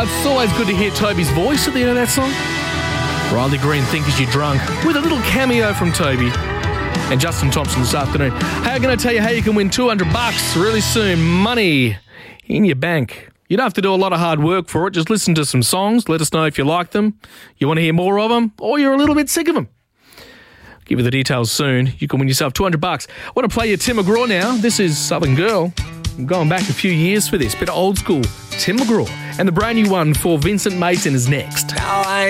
It's always good to hear Toby's voice at the end of that song. Riley Green, Think As You're Drunk, with a little cameo from Toby. And Justin Thompson this afternoon. Hey, I'm going to tell you how you can win $200 really soon. Money in your bank. You don't have to do a lot of hard work for it. Just listen to some songs. Let us know if you like them, you want to hear more of them, or you're a little bit sick of them. I'll give you the details soon. You can win yourself $200. I want to play you Tim McGraw now. This is Southern Girl. I'm going back a few years for this. Bit of old school Tim McGraw. And the brand new one for Vincent Mason is next. Now I